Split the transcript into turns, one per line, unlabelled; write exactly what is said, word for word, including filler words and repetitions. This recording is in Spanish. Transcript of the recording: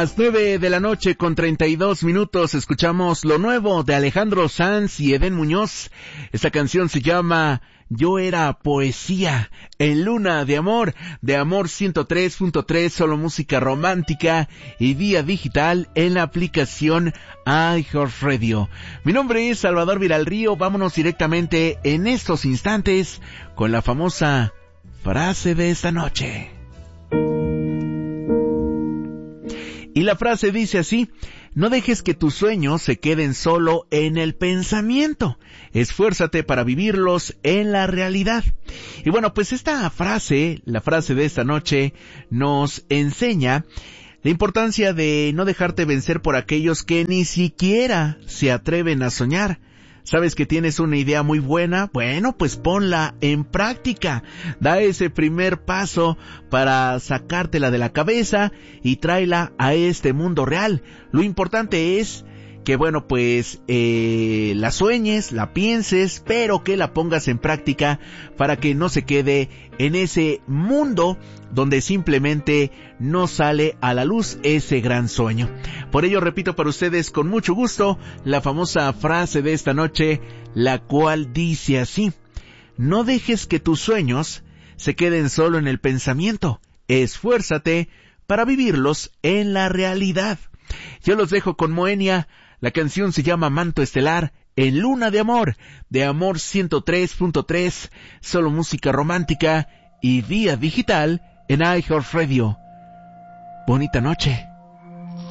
Las nueve de la noche con treinta y dos minutos escuchamos lo nuevo de Alejandro Sanz y Edén Muñoz. Esta canción se llama Yo Era Poesía, en Luna de Amor, de Amor ciento tres punto tres, solo música romántica y vía digital en la aplicación iHeartRadio. Mi nombre es Salvador Viralrío, vámonos directamente en estos instantes con la famosa frase de esta noche. Y la frase dice así: no dejes que tus sueños se queden solo en el pensamiento. Esfuérzate para vivirlos en la realidad. Y bueno, pues esta frase, la frase de esta noche, nos enseña la importancia de no dejarte vencer por aquellos que ni siquiera se atreven a soñar. ¿Sabes que tienes una idea muy buena? Bueno, pues ponla en práctica. Da ese primer paso para sacártela de la cabeza y tráela a este mundo real. Lo importante es que, bueno, pues eh, la sueñes, la pienses, pero que la pongas en práctica para que no se quede en ese mundo donde simplemente no sale a la luz ese gran sueño. Por ello repito para ustedes con mucho gusto la famosa frase de esta noche, la cual dice así: no dejes que tus sueños se queden solo en el pensamiento. Esfuérzate para vivirlos en la realidad. Yo los dejo con Moenia. La canción se llama Manto Estelar, en Luna de Amor, de Amor ciento tres punto tres, solo música romántica y vía digital en iHeartRadio. Bonita noche.